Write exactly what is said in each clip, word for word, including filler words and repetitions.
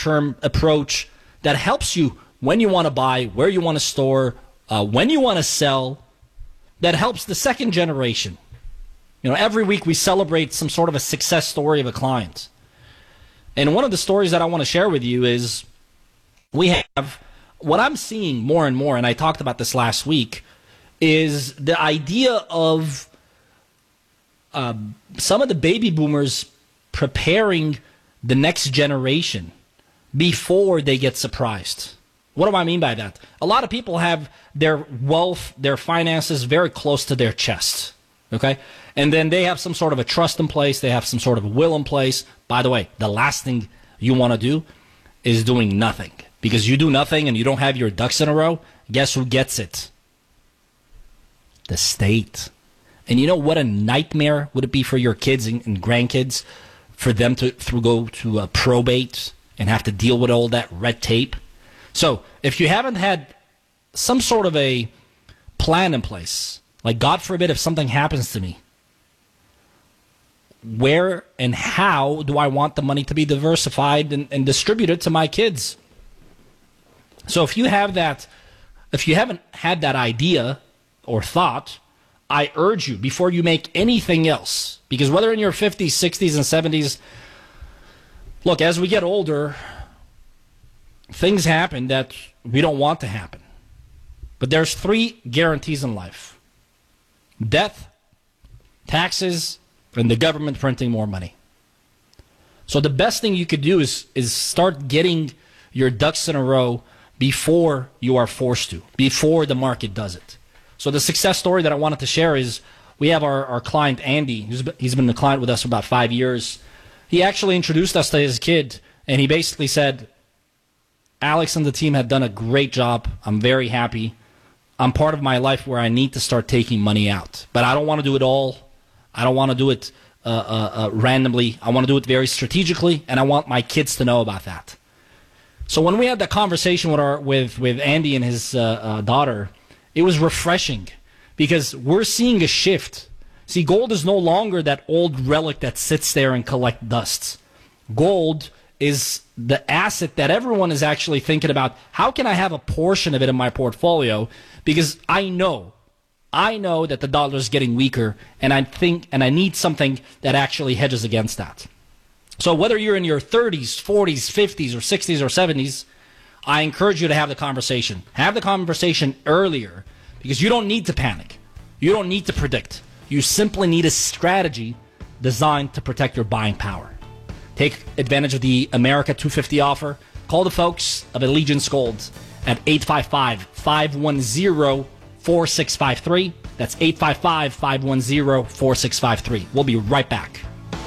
long-term approach that helps you when you want to buy, where you want to store, uh, when you want to sell, that helps the second generation. You know, every week we celebrate some sort of a success story of a client. And one of the stories that I want to share with you is we have, what I'm seeing more and more, and I talked about this last week, is the idea of uh, some of the baby boomers preparing the next generation before they get surprised. What do I mean by that? A lot of people have their wealth, their finances very close to their chest, okay? And then they have some sort of a trust in place. They have some sort of a will in place. By the way, the last thing you want to do is doing nothing. Because you do nothing and you don't have your ducks in a row, guess who gets it? The state. And you know what a nightmare would it be for your kids and, and grandkids for them to through go to a probate and have to deal with all that red tape? So if you haven't had some sort of a plan in place, like God forbid if something happens to me, where and how do I want the money to be diversified and, and distributed to my kids? So if you have that, if you haven't had that idea or thought, I urge you, before you make anything else, because whether in your fifties, sixties, and seventies, look, as we get older, things happen that we don't want to happen. But there's three guarantees in life: death, taxes, and the government printing more money. So the best thing you could do is, is start getting your ducks in a row before you are forced to, before the market does it. So the success story that I wanted to share is we have our, our client, Andy. He's been, he's been a client with us for about five years. He actually introduced us to his kid, and he basically said, Alex and the team have done a great job. I'm very happy. I'm part of my life where I need to start taking money out. But I don't want to do it all. I don't want to do it uh, uh, uh, randomly. I want to do it very strategically, and I want my kids to know about that. So when we had that conversation with our with, with Andy and his uh, uh, daughter, it was refreshing because we're seeing a shift. See, gold is no longer that old relic that sits there and collects dust. Gold is the asset that everyone is actually thinking about. How can I have a portion of it in my portfolio? Because I know, I know that the dollar is getting weaker, and I think, and I need something that actually hedges against that. So whether you're in your thirties, forties, fifties, or sixties, or seventies, I encourage you to have the conversation. Have the conversation earlier because you don't need to panic. You don't need to predict. You simply need a strategy designed to protect your buying power. Take advantage of the America two fifty offer. Call the folks of Allegiance Gold at eight five five, five one zero, four six five three. That's eight five five, five one zero, four six five three. We'll be right back.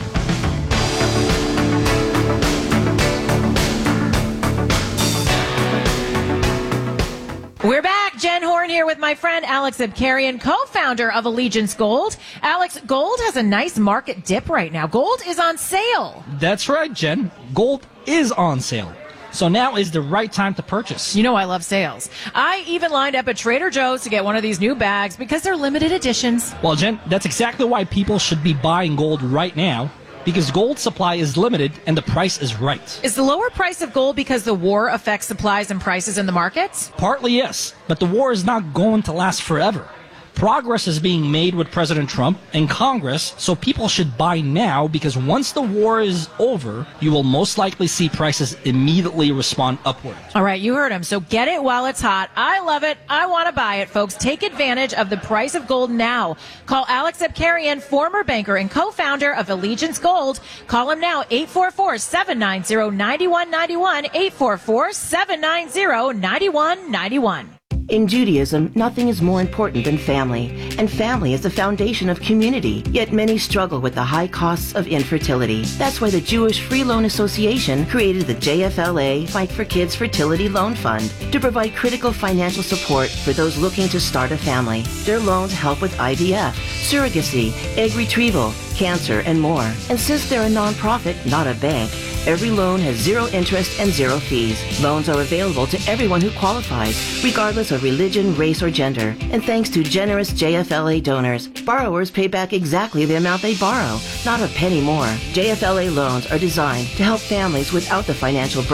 We're back. Jen Horn here with my friend Alex Abkarian, co-founder of Allegiance Gold. Alex, gold has a nice market dip right now. Gold is on sale. That's right, Jen. Gold is on sale. So now is the right time to purchase. You know I love sales. I even lined up at Trader Joe's to get one of these new bags because they're limited editions. Well, Jen, that's exactly why people should be buying gold right now. Because gold supply is limited and the price is right. Is the lower price of gold because the war affects supplies and prices in the markets? Partly, yes. But the war is not going to last forever. Progress is being made with President Trump and Congress, so people should buy now because once the war is over, you will most likely see prices immediately respond upward. All right, you heard him. So get it while it's hot. I love it. I want to buy it, folks. Take advantage of the price of gold now. Call Alex Abkarian, former banker and co-founder of Allegiance Gold. Call him now, eight four four, seven nine zero, nine one nine one, eight four four, seven nine zero, nine one nine one. In Judaism, nothing is more important than family, and family is the foundation of community, yet many struggle with the high costs of infertility. That's why the Jewish Free Loan Association created the J F L A Fight for Kids Fertility Loan Fund to provide critical financial support for those looking to start a family. Their loans help with I V F, surrogacy, egg retrieval, cancer, and more. And since they're a nonprofit, not a bank, every loan has zero interest and zero fees. Loans are available to everyone who qualifies, regardless of religion, race, or gender. And thanks to generous J F L A donors, borrowers pay back exactly the amount they borrow, not a penny more. J F L A loans are designed to help families without the financial burden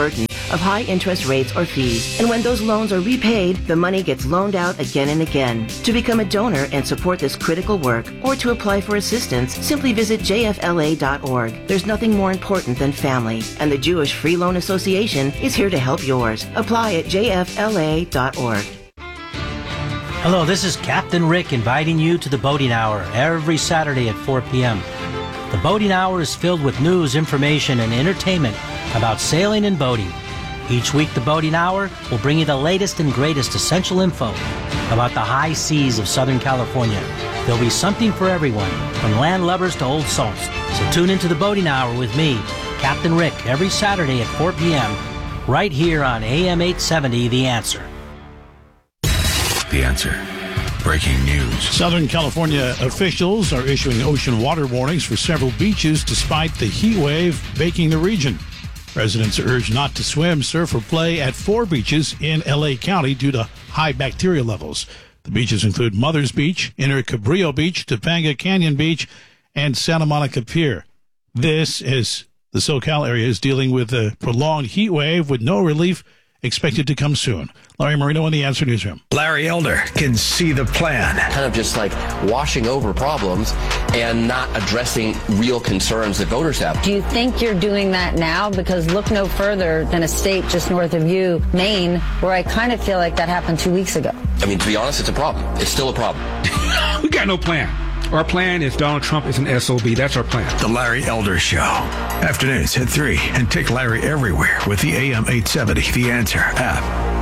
of high interest rates or fees. And when those loans are repaid, the money gets loaned out again and again. To become a donor and support this critical work, or to apply for assistance, simply visit j f l a dot org. There's nothing more important than family, and the Jewish Free Loan Association is here to help yours. Apply at j f l a dot org. Hello, this is Captain Rick inviting you to the Boating Hour every Saturday at four p.m. The Boating Hour is filled with news, information, and entertainment about sailing and boating. Each week, the Boating Hour will bring you the latest and greatest essential info about the high seas of Southern California. There'll be something for everyone, from landlubbers to old salts. So tune into the Boating Hour with me, Captain Rick, every Saturday at four p.m. right here on A M eight seventy, The Answer. The Answer. Breaking news. Southern California officials are issuing ocean water warnings for several beaches despite the heat wave baking the region. Residents are urged not to swim, surf, or play at four beaches in L A County due to high bacteria levels. The beaches include Mother's Beach, Inner Cabrillo Beach, Topanga Canyon Beach, and Santa Monica Pier. This, as the SoCal area is dealing with a prolonged heat wave with no relief expected to come soon. Larry Marino in the Answer Newsroom. Larry Elder can see the plan. Kind of just like washing over problems and not addressing real concerns that voters have. Do you think you're doing that now? Because look no further than a state just north of you, Maine, where I kind of feel like that happened two weeks ago. I mean, to be honest, it's a problem. It's still a problem. We got no plan. Our plan is Donald Trump is an S O B. That's our plan. The Larry Elder Show. Afternoons at three. And take Larry everywhere with the A M eight seventy The Answer app.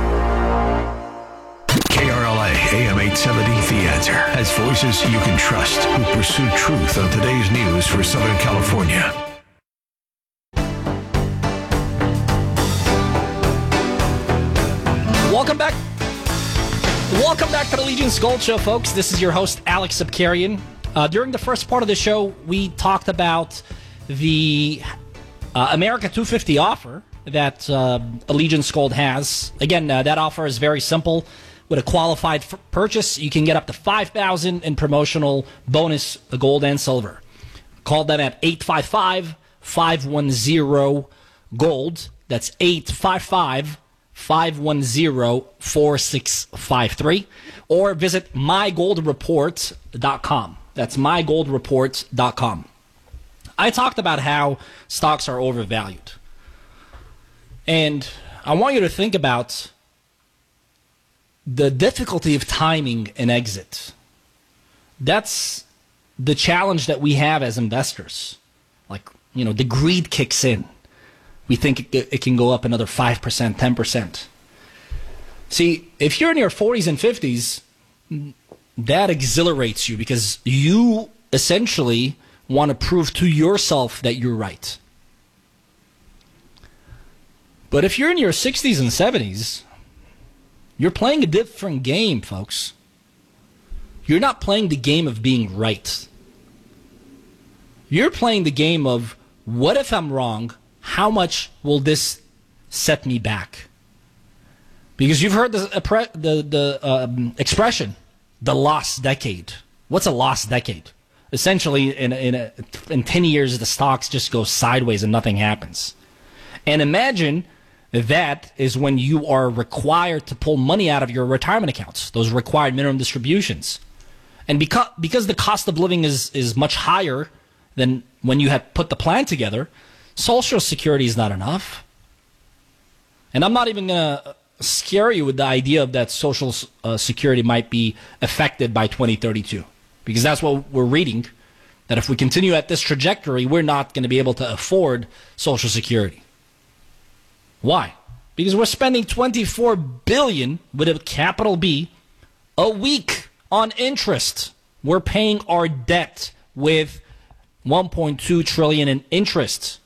K R L A A M eight seventy The Answer has voices you can trust who pursue truth on today's news for Southern California. Welcome back. Welcome back to the Legion's Gold Show, folks. This is your host, Alex Sabkarian. Uh, during the first part of the show, we talked about the uh, America two fifty offer that uh, Allegiance Gold has. Again, uh, that offer is very simple. With a qualified f- purchase, you can get up to five thousand dollars in promotional bonus gold and silver. Call them at eight five five, five one zero, GOLD. That's eight five five, five one zero, four six five three. Or visit my gold report dot com. That's my gold report dot com. I talked about how stocks are overvalued. And I want you to think about the difficulty of timing an exit. That's the challenge that we have as investors. Like, you know, the greed kicks in. We think it, it can go up another five percent, ten percent. See, if you're in your forties and fifties, that exhilarates you because you essentially want to prove to yourself that you're right. But if you're in your sixties and seventies, you're playing a different game, folks. You're not playing the game of being right. You're playing the game of, what if I'm wrong? How much will this set me back? Because you've heard the the, the um, expression, the lost decade. What's a lost decade? Essentially, in in, a, in ten years, the stocks just go sideways and nothing happens. And imagine that is when you are required to pull money out of your retirement accounts, those required minimum distributions. And because because the cost of living is, is much higher than when you had put the plan together, Social Security is not enough. And I'm not even going to scare you with the idea of that Social uh, Security might be affected by twenty thirty-two. Because that's what we're reading, that if we continue at this trajectory, we're not going to be able to afford Social Security. Why? Because we're spending twenty-four billion dollars with a capital B a week on interest. We're paying our debt with one point two trillion dollars in interest.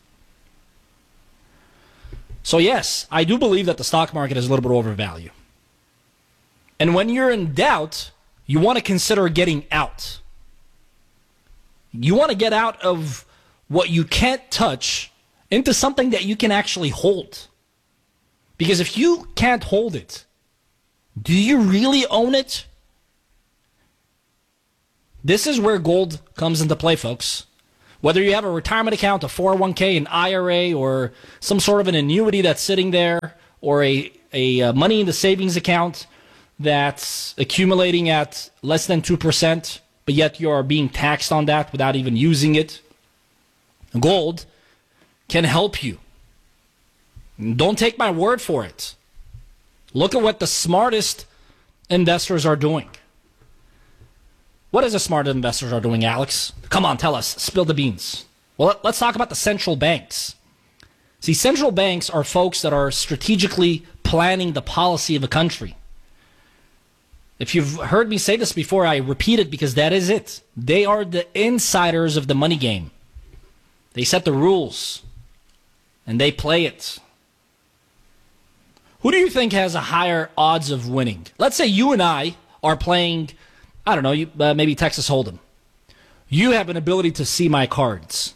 So yes, I do believe that the stock market is a little bit overvalued. And when you're in doubt, you want to consider getting out. You want to get out of what you can't touch into something that you can actually hold. Because if you can't hold it, do you really own it? This is where gold comes into play, folks. Whether you have a retirement account, a four oh one k, an I R A, or some sort of an annuity that's sitting there, or a, a uh, money in the savings account that's accumulating at less than two percent, but yet you are being taxed on that without even using it, gold can help you. Don't take my word for it. Look at what the smartest investors are doing. What is the smartest investors are doing, Alex? Come on, tell us. Spill the beans. Well, let's talk about the central banks. See, central banks are folks that are strategically planning the policy of a country. If you've heard me say this before, I repeat it because that is it. They are the insiders of the money game. They set the rules, and they play it. Who do you think has a higher odds of winning? Let's say you and I are playing, I don't know, you, uh, maybe Texas Hold'em. You have an ability to see my cards.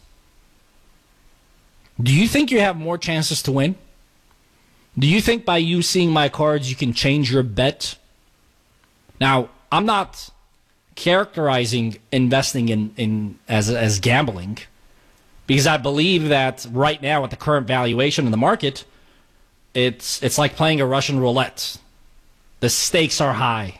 Do you think you have more chances to win? Do you think by you seeing my cards you can change your bet? Now, I'm not characterizing investing in, in as as gambling, because I believe that right now at the current valuation in the market, it's it's like playing a Russian roulette. The stakes are high.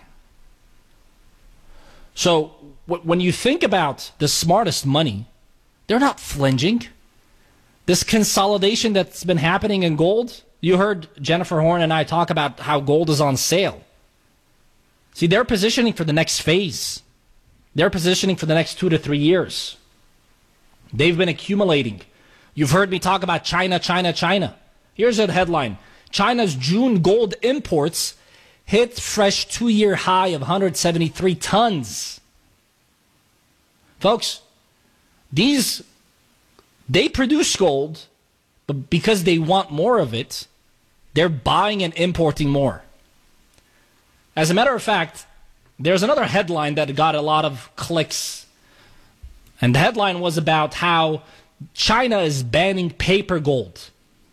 So w- when you think about the smartest money, they're not flinching. This consolidation that's been happening in gold, you heard Jennifer Horn and I talk about how gold is on sale. See, they're positioning for the next phase. They're positioning for the next two to three years. They've been accumulating. You've heard me talk about China, China, China. Here's a headline. China's June gold imports hit fresh two-year high of one hundred seventy-three tons. Folks, these, they produce gold, but because they want more of it, they're buying and importing more. As a matter of fact, there's another headline that got a lot of clicks. And the headline was about how China is banning paper gold.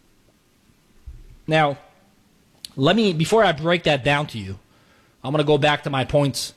Now, let me, before I break that down to you, I'm going to go back to my points.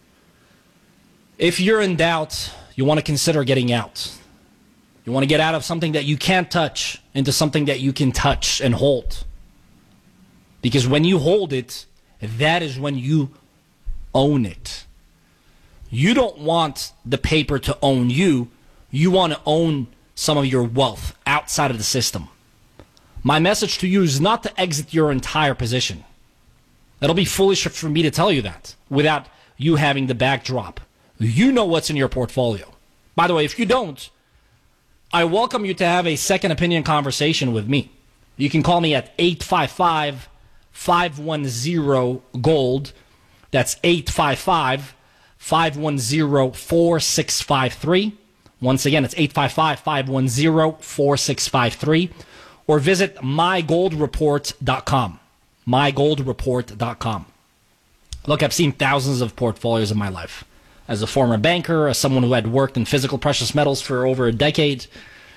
If you're in doubt, you want to consider getting out. You want to get out of something that you can't touch into something that you can touch and hold. Because when you hold it, that is when you own it. You don't want the paper to own you. You want to own some of your wealth outside of the system. My message to you is not to exit your entire position. It'll be foolish for me to tell you that without you having the backdrop. You know what's in your portfolio. By the way, if you don't, I welcome you to have a second opinion conversation with me. You can call me at eight five five, five one zero, GOLD. That's eight five five, five one zero, four six five three. Once again, it's eight five five, five one zero, four six five three. Or visit my gold report dot com. my gold report dot com. Look, I've seen thousands of portfolios in my life. As a former banker, as someone who had worked in physical precious metals for over a decade,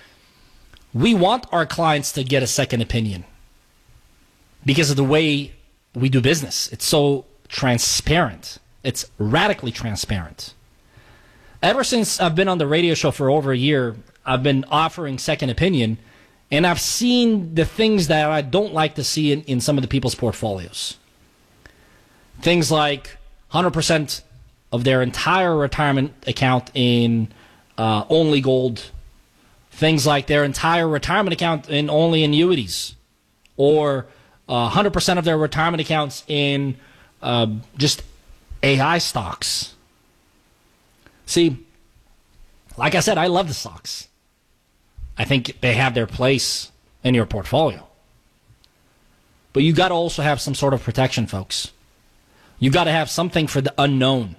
we want our clients to get a second opinion because of the way we do business. It's so transparent. It's radically transparent. Ever since I've been on the radio show for over a year, I've been offering second opinion. And I've seen the things that I don't like to see in, in some of the people's portfolios. Things like one hundred percent of their entire retirement account in uh, only gold. Things like their entire retirement account in only annuities. Or uh, one hundred percent of their retirement accounts in uh, just A I stocks. See, like I said, I love the stocks. I think they have their place in your portfolio. But you got to also have some sort of protection, folks. You got to have something for the unknown.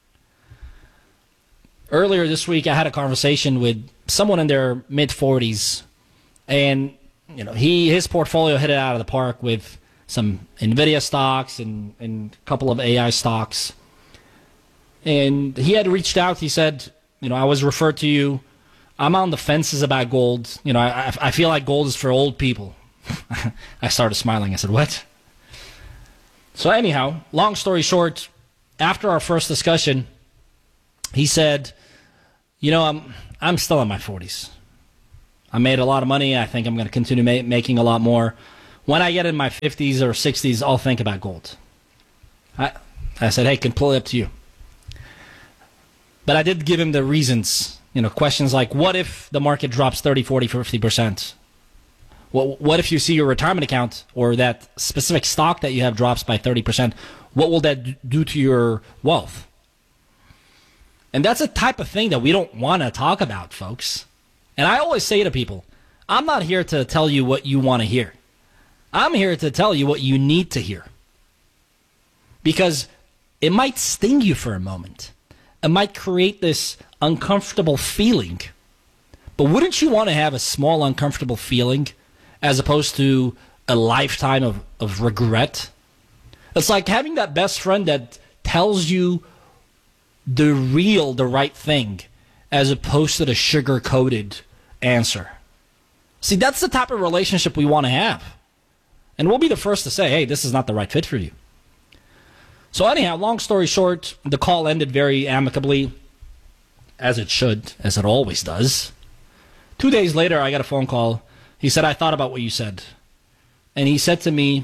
Earlier this week, I had a conversation with someone in their mid forties, and you know, he his portfolio hit it out of the park with some NVIDIA stocks and, and a couple of A I stocks. And he had reached out. He said, you know, I was referred to you. I'm on the fences about gold. You know, I, I feel like gold is for old people. I started smiling. I said, what? So anyhow, long story short, after our first discussion, he said, You know, I'm I'm still in my forties. I made a lot of money. I think I'm going to continue ma- making a lot more. When I get in my fifties or sixties, I'll think about gold. I, I said, hey, completely up to you. But I did give him the reasons. You know, questions like, what if the market drops thirty, forty, fifty percent? What, what if you see your retirement account or that specific stock that you have drops by thirty percent? What will that do to your wealth? And that's a type of thing that we don't want to talk about, folks. And I always say to people, I'm not here to tell you what you want to hear. I'm here to tell you what you need to hear. Because it might sting you for a moment. It might create this uncomfortable feeling. But wouldn't you want to have a small uncomfortable feeling as opposed to a lifetime of, of regret? It's like having that best friend that tells you the real, the right thing, as opposed to the sugar-coated answer. See, that's the type of relationship we want to have. And we'll be the first to say, hey, this is not the right fit for you. So anyhow, long story short, the call ended very amicably, as it should, as it always does. Two days later, I got a phone call. He said, I thought about what you said. And he said to me,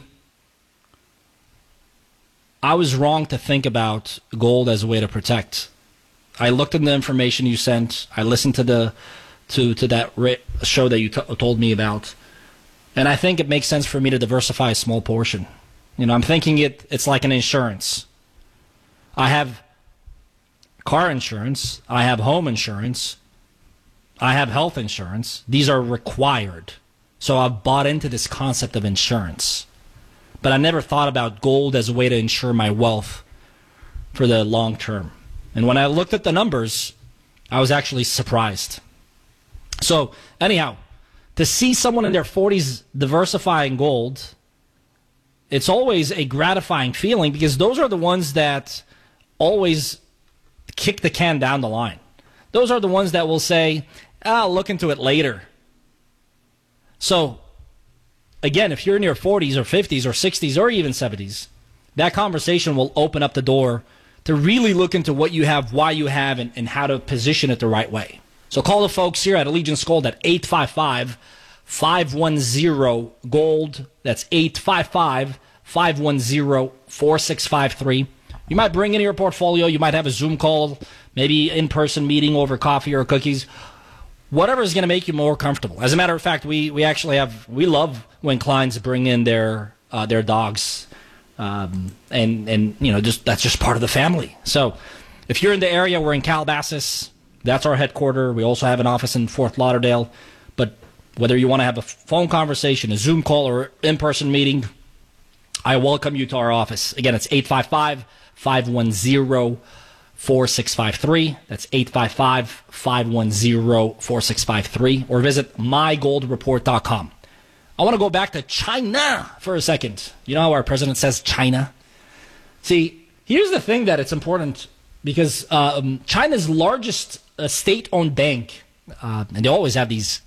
I was wrong to think about gold as a way to protect. I looked at the information you sent. I listened to the to to that show that you t- told me about. And I think it makes sense for me to diversify a small portion. You know, I'm thinking it it's like an insurance. I have car insurance. I have home insurance. I have health insurance. These are required. So I've bought into this concept of insurance. But I never thought about gold as a way to insure my wealth for the long term. And when I looked at the numbers, I was actually surprised. So anyhow, to see someone in their forties diversifying gold, it's always a gratifying feeling because those are the ones that always kick the can down the line. Those are the ones that will say, I'll look into it later. So, again, if you're in your forties or fifties or sixties or even seventies, that conversation will open up the door to really look into what you have, why you have, and, and how to position it the right way. So call the folks here at Allegiance Gold at eight five five, five one zero, GOLD. That's eight five five, five one zero, four six five three. You might bring in your portfolio. You might have a Zoom call, maybe in-person meeting over coffee or cookies. Whatever is going to make you more comfortable. As a matter of fact, we, we actually have, we love when clients bring in their uh, their dogs. Um, and, and, you know, just that's just part of the family. So if you're in the area, we're in Calabasas. That's our headquarters. We also have an office in Fort Lauderdale. But whether you want to have a phone conversation, a Zoom call, or in-person meeting, I welcome you to our office. Again, it's eight five five, five one zero, four six five three. That's eight five five, five one zero, four six five three. Or visit my gold report dot com. I want to go back to China for a second. You know how our president says China? See, here's the thing that it's important because um, China's largest uh, state-owned bank, uh, and they always have these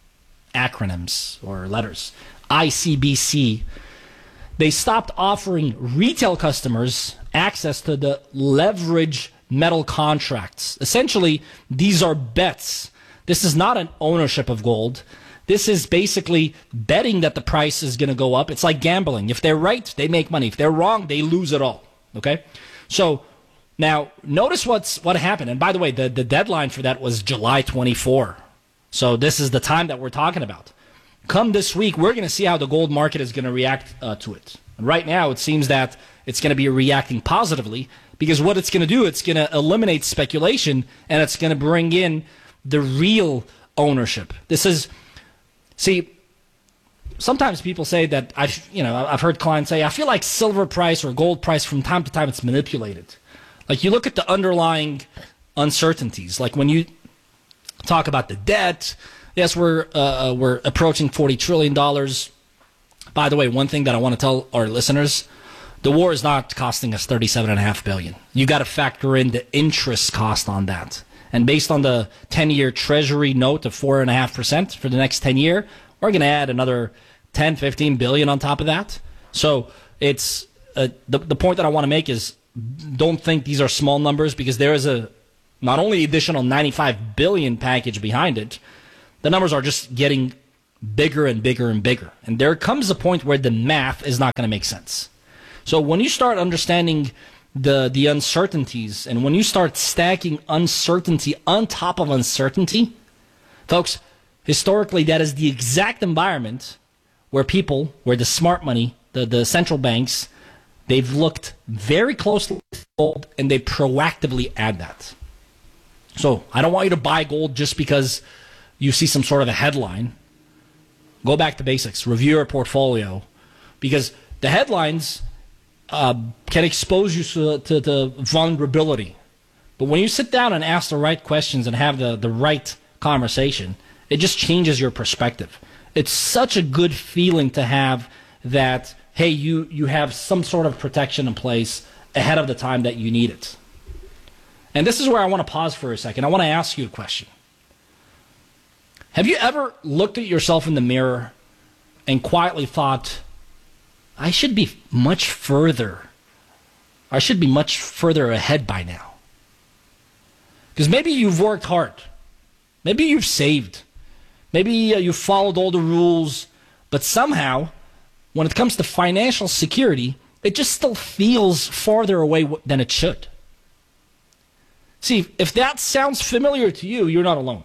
acronyms or letters, I C B C, they stopped offering retail customers access to the leverage metal contracts. Essentially, these are bets. This is not an ownership of gold. This is basically betting that the price is going to go up. It's like gambling. If they're right, they make money. If they're wrong, they lose it all. Okay? So now notice what's what happened. And by the way, the, the deadline for that was July twenty-fourth. So this is the time that we're talking about. Come this week, we're going to see how the gold market is going to react uh, to it. And right now, it seems that it's going to be reacting positively because what it's going to do, it's going to eliminate speculation and it's going to bring in the real ownership. This is, see, sometimes people say that, I've, you know, I've heard clients say, I feel like silver price or gold price from time to time it's manipulated. Like you look at the underlying uncertainties, like when you talk about the debt. Yes, we're uh, we're approaching forty trillion dollars. By the way, one thing that I want to tell our listeners, the war is not costing us thirty-seven point five billion dollars. You got to factor in the interest cost on that. And based on the ten-year Treasury note of four point five percent for the next ten year, we're going to add another ten, fifteen billion dollars on top of that. So it's uh, the, the point that I want to make is don't think these are small numbers because there is a not only additional ninety-five billion dollars package behind it, the numbers are just getting bigger and bigger and bigger. And there comes a point where the math is not going to make sense. So when you start understanding the the uncertainties, and when you start stacking uncertainty on top of uncertainty, folks, historically that is the exact environment where people, where the smart money, the, the central banks, they've looked very closely at gold and they proactively add that. So I don't want you to buy gold just because you see some sort of a headline. Go back to basics. Review your portfolio, because the headlines uh, can expose you to, to, to vulnerability. But when you sit down and ask the right questions and have the, the right conversation, it just changes your perspective. It's such a good feeling to have that, hey, you, you have some sort of protection in place ahead of the time that you need it. And this is where I want to pause for a second. I want to ask you a question. Have you ever looked at yourself in the mirror and quietly thought, I should be much further, I should be much further ahead by now? Because maybe you've worked hard. Maybe you've saved. Maybe uh, you've followed all the rules. But somehow, when it comes to financial security, it just still feels farther away w- than it should. See, if that sounds familiar to you, you're not alone.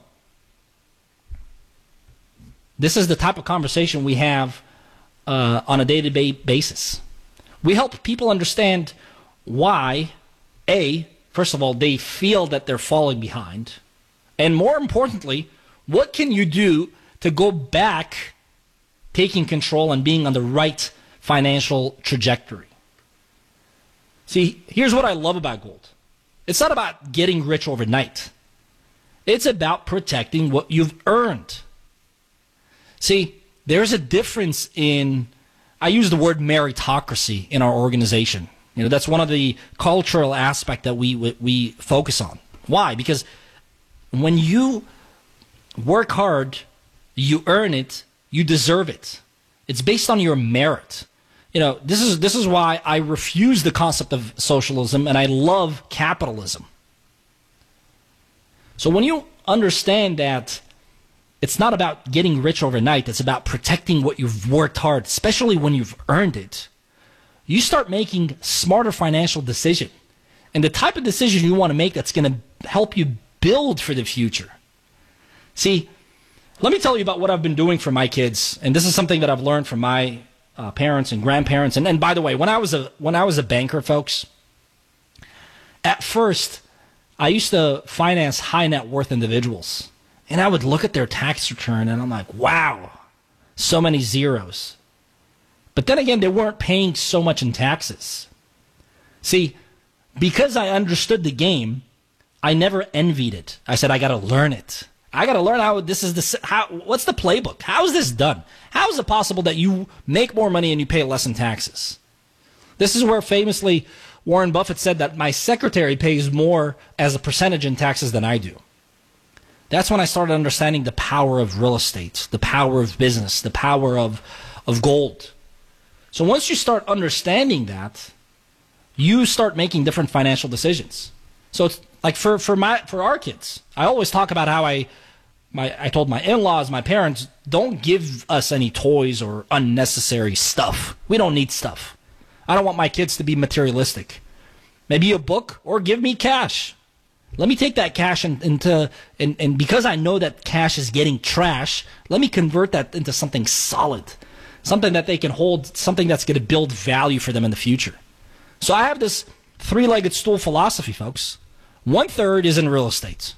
This is the type of conversation we have uh, on a day-to-day basis. We help people understand why, A, first of all, they feel that they're falling behind. And more importantly, what can you do to go back, taking control and being on the right financial trajectory? See, here's what I love about gold. It's not about getting rich overnight. It's about protecting what you've earned. See, there's a difference in, I use the word meritocracy in our organization. You know, that's one of the cultural aspects that we, we we focus on. Why? Because when you work hard, you earn it, you deserve it. It's based on your merit. You know, this is this is why I refuse the concept of socialism and I love capitalism. So when you understand that it's not about getting rich overnight, it's about protecting what you've worked hard, especially when you've earned it, you start making smarter financial decisions. And the type of decision you want to make that's going to help you build for the future. See, let me tell you about what I've been doing for my kids. And this is something that I've learned from my uh, parents and grandparents. And, and by the way, when I was a when I was a banker, folks, at first, I used to finance high net worth individuals. And I would look at their tax return and I'm like, wow, so many zeros. But then again, they weren't paying so much in taxes. See, because I understood the game, I never envied it. I said, I got to learn it. I got to learn how this is the, how, what's the playbook? How is this done? How is it possible that you make more money and you pay less in taxes? This is where famously Warren Buffett said that my secretary pays more as a percentage in taxes than I do. That's when I started understanding the power of real estate, the power of business, the power of, of gold. So once you start understanding that, you start making different financial decisions. So it's like for, for my for our kids, I always talk about how I my I told my in-laws, my parents, don't give us any toys or unnecessary stuff. We don't need stuff. I don't want my kids to be materialistic. Maybe a book or give me cash. Let me take that cash in, into, and, and because I know that cash is getting trash, let me convert that into something solid, something that they can hold, something that's going to build value for them in the future. So I have this three-legged stool philosophy, folks. One third is in real estate.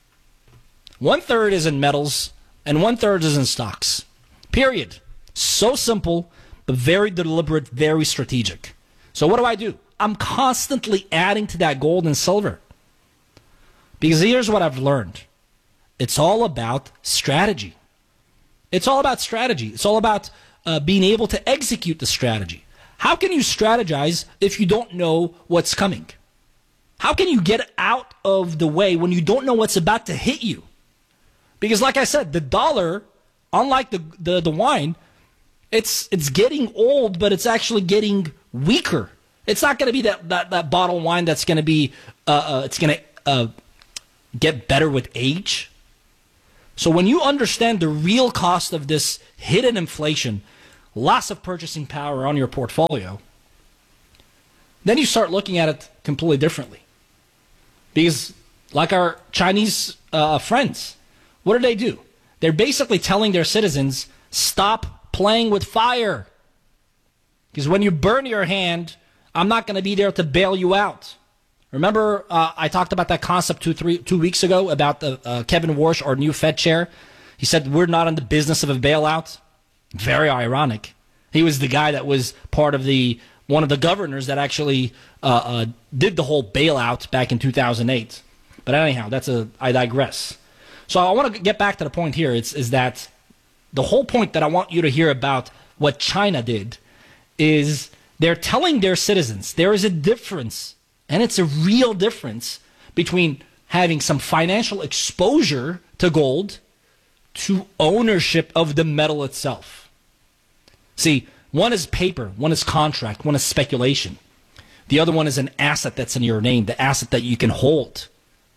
One third is in metals, and one third is in stocks. Period. So simple, but very deliberate, very strategic. So what do I do? I'm constantly adding to that gold and silver. Because here's what I've learned. It's all about strategy. It's all about strategy. It's all about uh, being able to execute the strategy. How can you strategize if you don't know what's coming? How can you get out of the way when you don't know what's about to hit you? Because like I said, the dollar, unlike the, the, the wine, it's it's getting old, but it's actually getting weaker. It's not going to be that, that, that bottle of wine that's going to be, uh, uh, it's going to uh, get better with age. So when you understand the real cost of this hidden inflation, loss of purchasing power on your portfolio, then you start looking at it completely differently. Because like our Chinese uh, friends, what do they do? They're basically telling their citizens, stop playing with fire. Because when you burn your hand, I'm not going to be there to bail you out. Remember, uh, I talked about that concept two, three, two weeks ago about the uh, Kevin Warsh, our new Fed chair. He said, we're not in the business of a bailout. Very ironic. He was the guy that was part of the, one of the governors that actually uh, uh, did the whole bailout back in two thousand eight. But anyhow, that's a, I digress. So I want to get back to the point here. It's, is that the whole point that I want you to hear about what China did is they're telling their citizens there is a difference, and it's a real difference, between having some financial exposure to gold to ownership of the metal itself. See, one is paper, one is contract, one is speculation. The other one is an asset that's in your name, the asset that you can hold.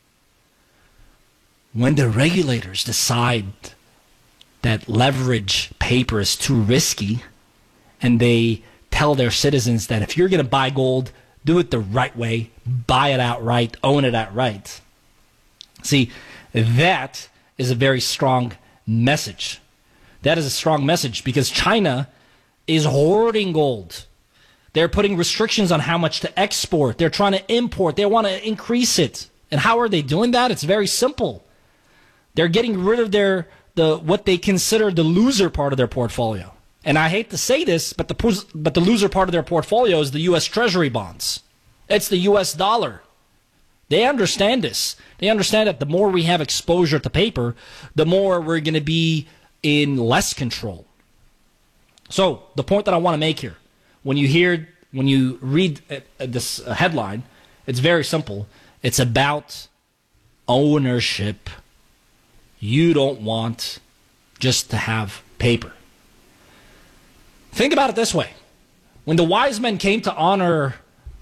When the regulators decide that leverage paper is too risky, and they tell their citizens that if you're going to buy gold, do it the right way, buy it outright, own it outright. See, that is a very strong message. That is a strong message because China is hoarding gold. They're putting restrictions on how much to export. They're trying to import. They want to increase it. And how are they doing that? It's very simple. They're getting rid of their the what they consider the loser part of their portfolio. And I hate to say this, but the but the loser part of their portfolio is the U S Treasury bonds. It's the U S dollar. They understand this. They understand that the more we have exposure to paper, the more we're going to be in less control. So the point that I want to make here, when you hear, when you read this headline, it's very simple. It's about ownership. You don't want just to have paper. Think about it this way. When the wise men came to honor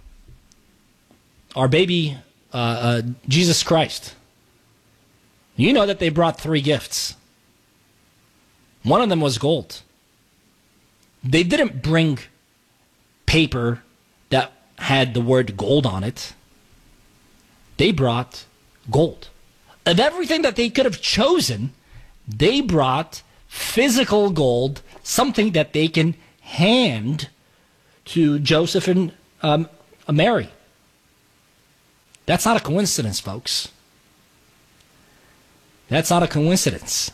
our baby uh, uh, Jesus Christ, you know that they brought three gifts. One of them was gold. They didn't bring paper that had the word gold on it. They brought gold. Of everything that they could have chosen, they brought physical gold, something that they can hand to Joseph and um, Mary. That's not a coincidence, folks. That's not a coincidence.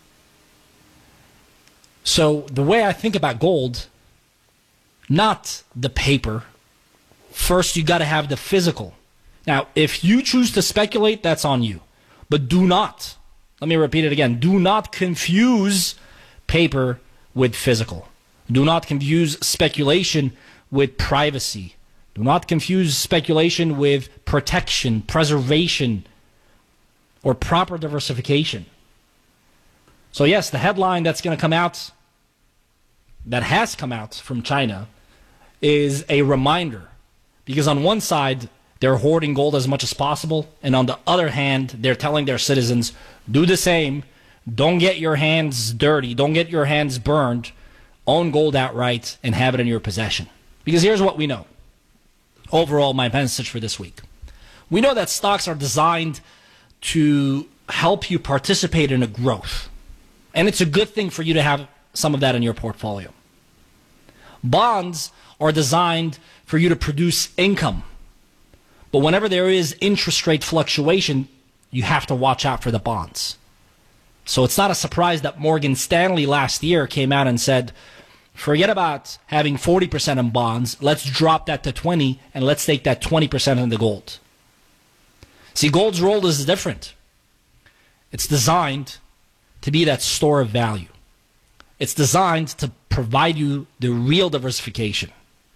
So the way I think about gold, not the paper. First, you got to have the physical. Now, if you choose to speculate, that's on you. But do not, let me repeat it again, do not confuse paper with physical. Do not confuse speculation with privacy. Do not confuse speculation with protection, preservation, or proper diversification. So yes, the headline that's going to come out, that has come out from China, is a reminder. Because on one side, they're hoarding gold as much as possible, and on the other hand, they're telling their citizens, do the same. Don't get your hands dirty. Don't get your hands burned. Own gold outright and have it in your possession. Because here's what we know. Overall, my message for this week. We know that stocks are designed to help you participate in a growth. And it's a good thing for you to have some of that in your portfolio. Bonds are designed for you to produce income. But whenever there is interest rate fluctuation, you have to watch out for the bonds. So it's not a surprise that Morgan Stanley last year came out and said, forget about having forty percent in bonds. Let's drop that to twenty, and let's take that twenty percent into gold. See, gold's role is different. It's designed to be that store of value. It's designed to provide you the real diversification.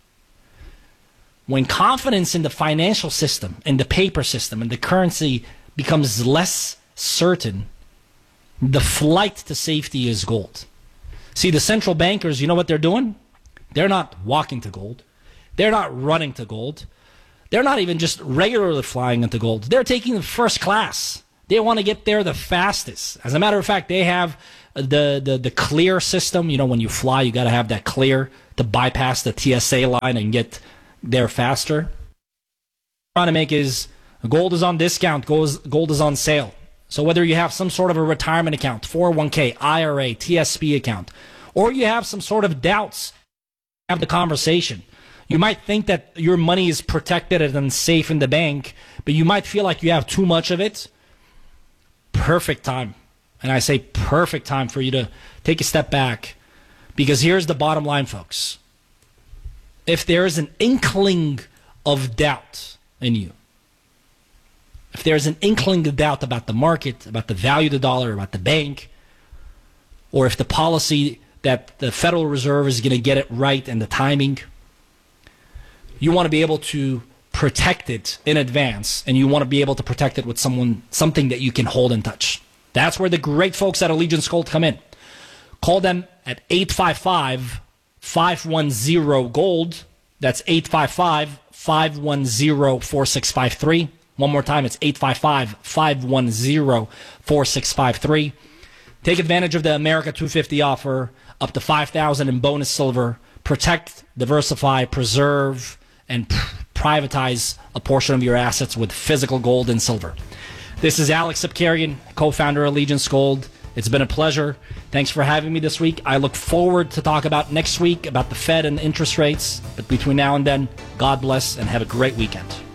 When confidence in the financial system, in the paper system, and the currency becomes less certain, the flight to safety is gold. See, the central bankers, you know what they're doing? They're not walking to gold. They're not running to gold. They're not even just regularly flying into gold. They're taking the first class. They want to get there the fastest. As a matter of fact, they have the, the, the clear system. You know, when you fly, you got to have that clear to bypass the T S A line and get there faster. What I'm trying to make is gold is on discount, gold, gold is on sale. So whether you have some sort of a retirement account, four oh one k, I R A, T S P account, or you have some sort of doubts, have the conversation. You might think that your money is protected and safe in the bank, but you might feel like you have too much of it. Perfect time. And I say perfect time for you to take a step back. Because here's the bottom line, folks. If there is an inkling of doubt in you, if there's an inkling of doubt about the market, about the value of the dollar, about the bank, or if the policy that the Federal Reserve is going to get it right and the timing, you want to be able to protect it in advance, and you want to be able to protect it with someone, something that you can hold and touch. That's where the great folks at Allegiance Gold come in. Call them at eight five five, five one zero, GOLD. That's eight five five, five one zero, four six five three. One more time, it's eight five five, five one zero, four six five three. Take advantage of the America two fifty offer, up to five thousand dollars in bonus silver. Protect, diversify, preserve, and privatize a portion of your assets with physical gold and silver. This is Alex Sepkarian, co-founder of Allegiance Gold. It's been a pleasure. Thanks for having me this week. I look forward to talk about next week about the Fed and interest rates. But between now and then, God bless and have a great weekend.